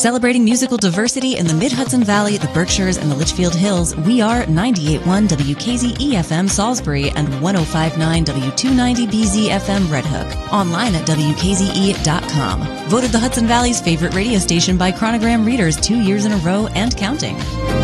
Celebrating musical diversity in the Mid-Hudson Valley, the Berkshires, and the Litchfield Hills, we are 98.1 WKZE-FM Salisbury and 105.9 W290BZ FM Red Hook. Online at WKZE.com. Voted the Hudson Valley's favorite radio station by Chronogram readers 2 years in a row and counting.